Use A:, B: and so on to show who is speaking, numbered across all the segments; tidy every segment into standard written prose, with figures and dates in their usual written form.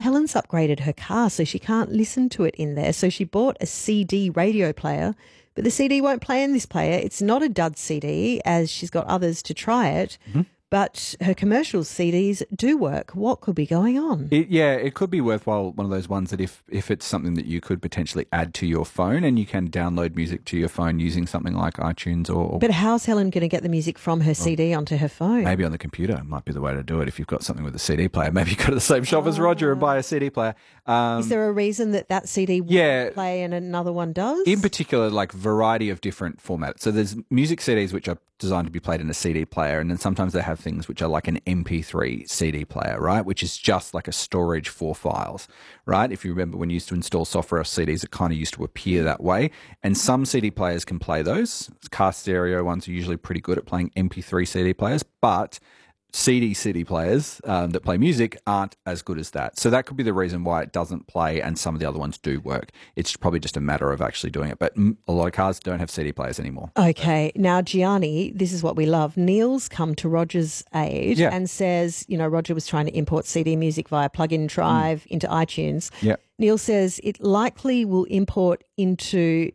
A: Helen's upgraded her car so she can't listen to it in there. So she bought a CD radio player, but the CD won't play in this player. It's not a dud CD, as she's got others to try it. Mm-hmm. But her commercial CDs do work. What could be going on?
B: It could be worthwhile, one of those ones that if it's something that you could potentially add to your phone, and you can download music to your phone using something like iTunes or...
A: But how's Helen going to get the music from her CD onto her phone?
B: Maybe on the computer might be the way to do it. If you've got something with a CD player, maybe you go to the same shop as Roger and buy a CD player.
A: Is there a reason that CD won't play and another one does?
B: In particular, like variety of different formats. So there's music CDs which are designed to be played in a CD player, and then sometimes they have things which are like an MP3 CD player, right, which is just like a storage for files, right? If you remember when you used to install software off CDs, it kind of used to appear that way, and some CD players can play those. Car stereo ones are usually pretty good at playing MP3 CD players, but CD players that play music aren't as good as that. So that could be the reason why it doesn't play, and some of the other ones do work. It's probably just a matter of actually doing it. But a lot of cars don't have CD players anymore.
A: Okay. Now, Gianni, this is what we love. Neil's come to Roger's aid and says, Roger was trying to import CD music via plug-in drive into iTunes.
B: Yeah.
A: Neil says it likely will import into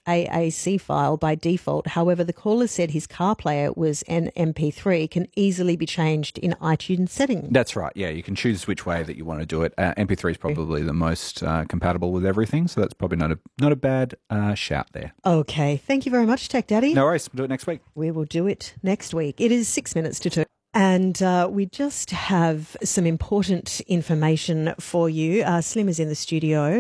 A: .aac file by default. However, the caller said his car player was an MP3, can easily be changed in iTunes settings.
B: That's right. Yeah, you can choose which way that you want to do it. MP3 is probably the most compatible with everything, so that's probably not a bad shout there.
A: Okay. Thank you very much, Tech Daddy.
B: No worries. We'll do it next week.
A: We will do it next week. It is 6 minutes to 2. And we just have some important information for you. Slim is in the studio,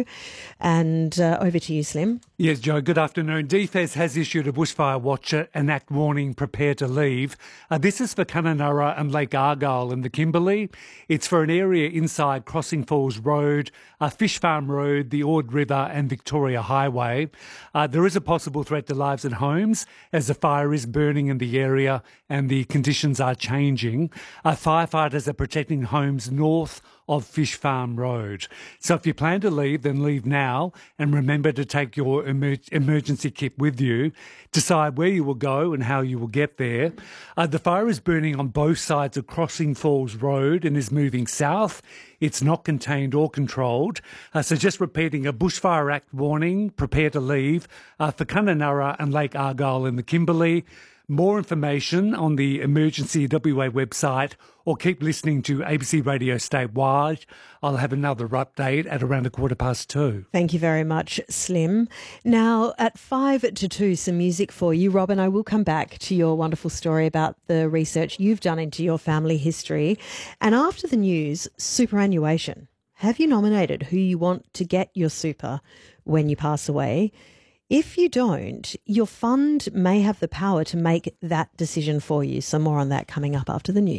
A: and over to you, Slim.
C: Yes, Joe, good afternoon. DFES has issued a bushfire watch and act warning, prepare to leave. This is for Kununurra and Lake Argyle in the Kimberley. It's for an area inside Crossing Falls Road, Fish Farm Road, the Ord River and Victoria Highway. There is a possible threat to lives and homes as the fire is burning in the area and the conditions are changing. Firefighters are protecting homes north of Fish Farm Road. So if you plan to leave, then leave now, and remember to take your emergency kit with you. Decide where you will go and how you will get there. The fire is burning on both sides of Crossing Falls Road and is moving south. It's not contained or controlled. So just repeating, a Bushfire Act warning, prepare to leave for Kununurra and Lake Argyle in the Kimberley. More information on the Emergency WA website, or keep listening to ABC Radio Statewide. I'll have another update at around 2:15.
A: Thank you very much, Slim. Now, at 1:55, some music for you. Robin, I will come back to your wonderful story about the research you've done into your family history. And after the news, superannuation. Have you nominated who you want to get your super when you pass away? If you don't, your fund may have the power to make that decision for you. So more on that coming up after the news.